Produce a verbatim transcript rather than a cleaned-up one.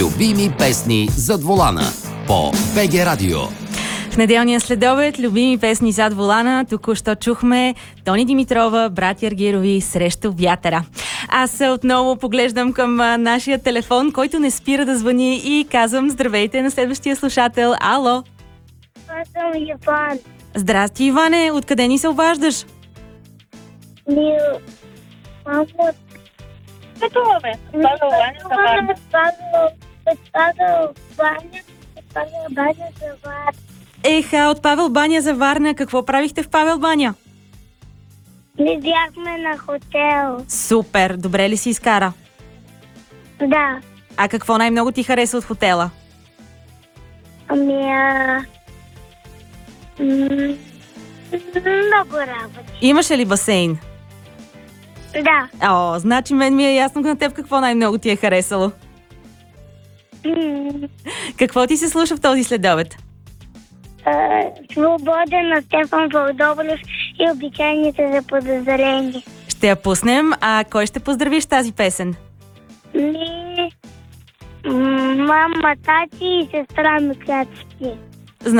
Любими песни зад волана по БГ Радио. В неделния следобед любими песни зад волана. Току-що чухме Тони Димитрова, братя Аргирови срещу вятъра. Аз отново поглеждам към а, нашия телефон, който не спира да звъни и казвам здравейте на следващия слушател. Ало! Аз съм Иван. Здрасти, Иване! Откъде ни се обаждаш? Ми... Мамо... Петова, бе. Павел Ваня за Варна. Павел Ваня. Павел Баня за Варна. Еха, от Павел Баня за Варна. Какво правихте в Павел Баня? Не бяхме на хотел. Супер! Добре ли си изкара? Да. А какво най-много ти хареса от хотела? Ами... А... м, Много работи. Имаше ли басейн? Да. О, значи мен ми е ясно на теб какво най-много ти е харесало. М, Какво ти се слуша в този следобед? а, Свободен на Стефан Вълдоболев и обичайните за подозрени. Ще я пуснем, а кой ще поздравиш тази песен? Ми... м, Мама, тати и сестра ми, която спи.